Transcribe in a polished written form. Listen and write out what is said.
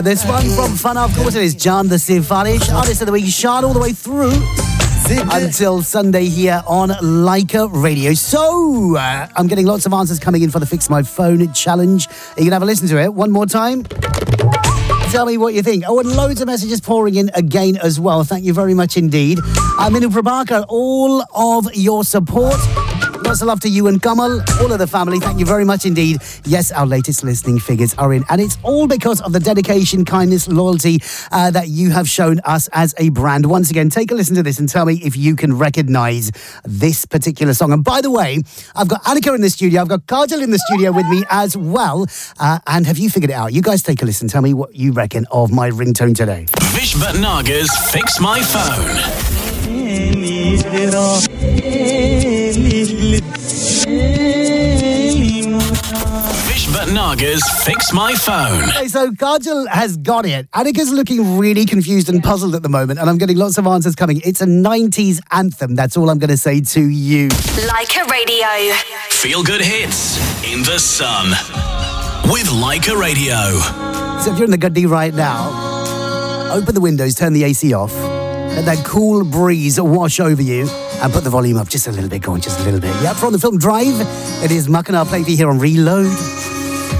This one from Fana, of course, it is John the Sifarish, Artist of the Week, Sean, all the way through until Sunday here on Leica Radio. So, I'm getting lots of answers coming in for the Fix My Phone challenge. You can have a listen to it one more time. Tell me what you think. Oh, and loads of messages pouring in again as well. Thank you very much indeed. Minu Prabhakar, all of your support. Lots of love to you and Kamal, all of the family. Thank you very much indeed. Yes, our latest listening figures are in. And it's all because of the dedication, kindness, loyalty that you have shown us as a brand. Once again, take a listen to this and tell me if you can recognise this particular song. And by the way, I've got Annika in the studio. I've got Kajal in the studio with me as well. And have you figured it out? You guys take a listen. Tell me what you reckon of my ringtone today. Vish Bhatnagar's Fix My Phone. Vish Bhatnagar's Fix My Phone. Okay, so Kajal has got it. Annika's looking really confused and puzzled at the moment, and I'm getting lots of answers coming. It's a 90s anthem. That's all I'm going to say to you. Leica Radio. Feel good hits in the sun with Leica Radio. So if you're in the Gaddi right now, open the windows, turn the AC off, let that cool breeze wash over you, and put the volume up just a little bit, go on, just a little bit. Yeah, from the film Drive, it is Mackinac playing for you here on Reload.